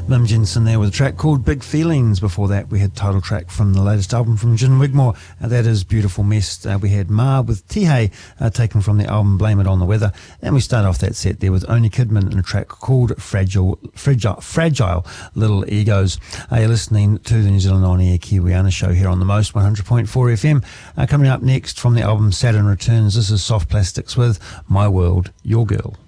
Bim Jensen there with a track called Big Feelings. Before that, we had title track from the latest album from Gin Wigmore. That is Beautiful Mess. We had Ma with Tihei, taken from the album Blame It on the Weather. And we start off that set there with Oni Kidman and a track called Fragile Little Egos. You're listening to the New Zealand On Air Kiwiana show here on the Most 100.4 FM. Coming up next from the album Saturn Returns, this is Soft Plastics with My World, Your Girl.